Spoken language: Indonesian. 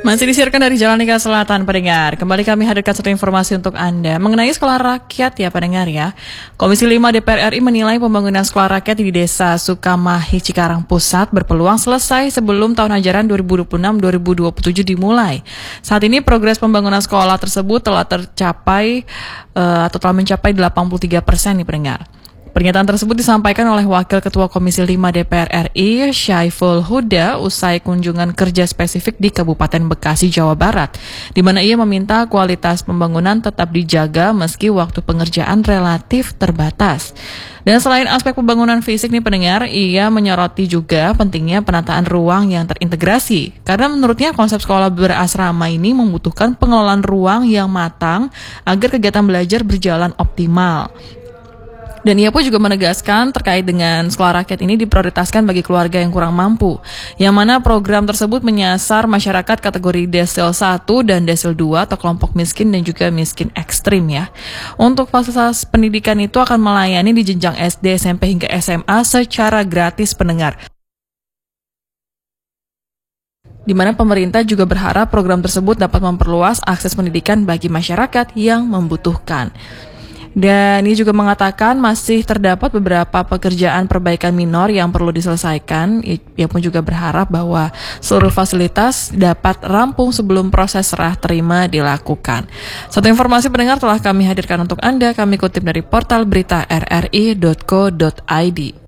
Masih disiarkan dari Jalan Nikah Selatan, pendengar. Kembali kami hadirkan satu informasi untuk Anda mengenai sekolah rakyat ya, pendengar ya. Komisi 5 DPR RI menilai pembangunan sekolah rakyat di Desa Sukamahi, Cikarang Pusat berpeluang selesai sebelum tahun ajaran 2026-2027 dimulai. Saat ini progres pembangunan sekolah tersebut telah tercapai atau telah mencapai 83% nih, pendengar. Pernyataan tersebut disampaikan oleh Wakil Ketua Komisi 5 DPR RI, Syaiful Huda, usai kunjungan kerja spesifik di Kabupaten Bekasi, Jawa Barat, di mana ia meminta kualitas pembangunan tetap dijaga meski waktu pengerjaan relatif terbatas. Dan selain aspek pembangunan fisik nih, pendengar, ia menyoroti juga pentingnya penataan ruang yang terintegrasi. Karena menurutnya konsep sekolah berasrama ini membutuhkan pengelolaan ruang yang matang agar kegiatan belajar berjalan optimal. Dan ia pun juga menegaskan terkait dengan sekolah rakyat ini diprioritaskan bagi keluarga yang kurang mampu, yang mana program tersebut menyasar masyarakat kategori desil 1 dan desil 2 atau kelompok miskin dan juga miskin ekstrim ya. Untuk fasilitas pendidikan itu akan melayani di jenjang SD, SMP hingga SMA secara gratis, pendengar. Di mana pemerintah juga berharap program tersebut dapat memperluas akses pendidikan bagi masyarakat yang membutuhkan. Dan ini juga mengatakan masih terdapat beberapa pekerjaan perbaikan minor yang perlu diselesaikan. Ia pun juga berharap bahwa seluruh fasilitas dapat rampung sebelum proses serah terima dilakukan. Satu informasi pendengar telah kami hadirkan untuk Anda, kami kutip dari portal berita rri.co.id.